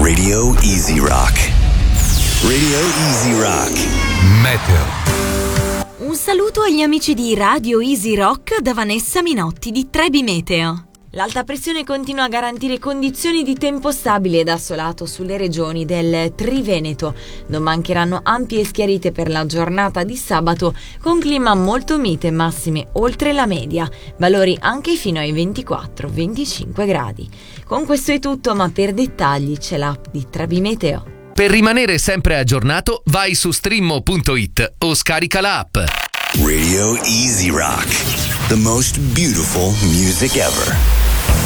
Radio Easy Rock. Radio Easy Rock. Meteo. Un saluto agli amici di Radio Easy Rock da Vanessa Minotti di Trebi Meteo. L'alta pressione continua a garantire condizioni di tempo stabile ed assolato sulle regioni del Triveneto. Non mancheranno ampie schiarite per la giornata di sabato, con clima molto mite, massime oltre la media, valori anche fino ai 24-25 gradi. Con questo è tutto, ma per dettagli c'è l'app di Trebi Meteo. Per rimanere sempre aggiornato, vai su streammo.it o scarica l'app. Radio Easy Rock. The most beautiful music ever.